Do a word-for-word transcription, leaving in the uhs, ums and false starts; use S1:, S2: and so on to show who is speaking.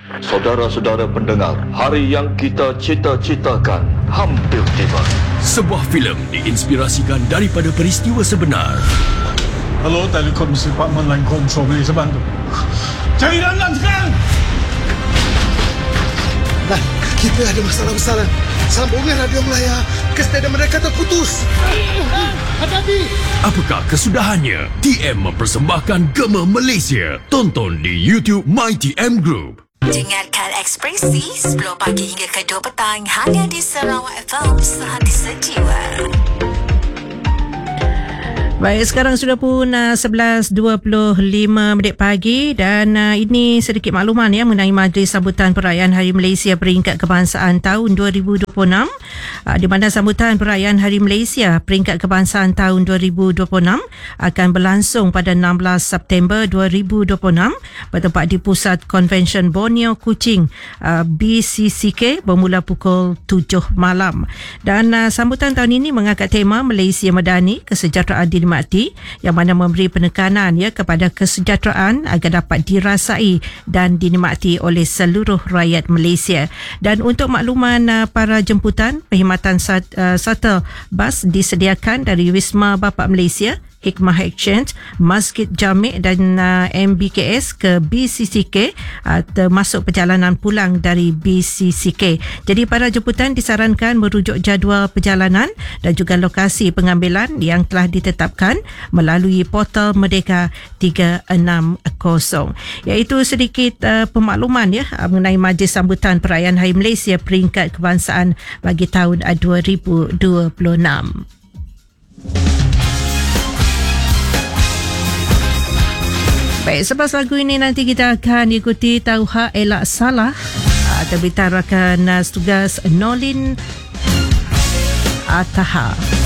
S1: Saudara-saudara pendengar, hari yang kita cita-citakan hampir tiba.
S2: Sebuah filem diinspirasikan daripada peristiwa sebenar.
S3: Hello, Telekom Department Line Control, boleh saya bantu? Cari dalam sekarang!
S4: Nah, kita ada masalah besar. Sambungan radio Melaya ke stadium mereka terputus.
S3: Hati-hati!
S2: Apakah kesudahannya? T M mempersembahkan Gema Malaysia. Tonton di YouTube My T M Group.
S5: Dengarkan Ekspresi sepuluh pagi hingga ke dua petang hanya di Sarawak F M, sehati sejiwa.
S6: Baik, sekarang sudah pun uh, sebelas dua puluh lima minit pagi dan uh, ini sedikit makluman ya mengenai majlis sambutan perayaan Hari Malaysia Peringkat Kebangsaan tahun dua ribu dua puluh enam uh, di mana sambutan perayaan Hari Malaysia Peringkat Kebangsaan tahun dua ribu dua puluh enam akan berlangsung pada enam belas September dua ribu dua puluh enam bertempat di Pusat Convention Borneo Kuching uh, B C C K bermula pukul tujuh malam. Dan uh, sambutan tahun ini mengangkat tema Malaysia Madani, Kesejahteraan Dinikmati, yang mana memberi penekanan ya kepada kesejahteraan agar dapat dirasai dan dinikmati oleh seluruh rakyat Malaysia. Dan untuk makluman uh, para jemputan, perkhidmatan sat, uh, shuttle bas disediakan dari Wisma Bapa Malaysia, Hikmah Exchange, Masjid Jami' dan uh, M B K S ke B C C K, uh, termasuk perjalanan pulang dari B C C K. Jadi para jemputan disarankan merujuk jadual perjalanan dan juga lokasi pengambilan yang telah ditetapkan melalui portal Merdeka tiga enam kosong. Iaitu sedikit uh, pemakluman ya mengenai majlis sambutan perayaan Hari Malaysia Peringkat Kebangsaan bagi tahun uh, dua ribu dua puluh enam. Baik, selepas lagu ini nanti kita akan ikuti Tauha Elak Salah atau berita rakan tugas Nolin Ataha.